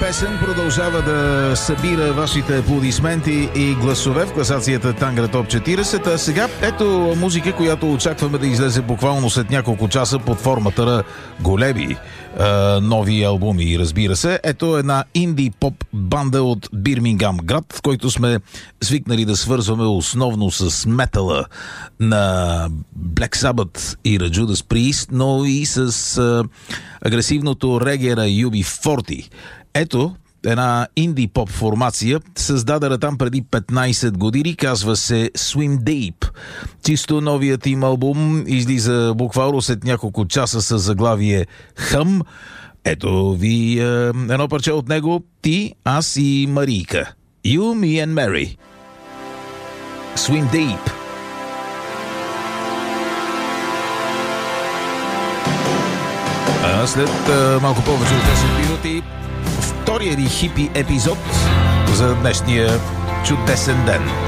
песен продължава да събира вашите аплодисменти и гласове в класацията Тангра Топ 40. А сега ето музика, която очакваме да излезе буквално след няколко часа под формата на големи нови албуми, разбира се. Ето една инди-поп банда от Бирмингам град, в който сме свикнали да свързваме основно с метала на Black Sabbath и на Judas Priest, но и с агресивното реге на UB40. Ето една инди-поп формация, създадена там преди 15 години, казва се Swim Deep. Чисто новият им албум излиза буквално след няколко часа с заглавие Хъм. Ето ви едно парче от него. Ти, аз и Марийка. You, me and Mary. Swim Deep. А след малко повече от 10 минути втория ни хипи епизод за днешния чудесен ден.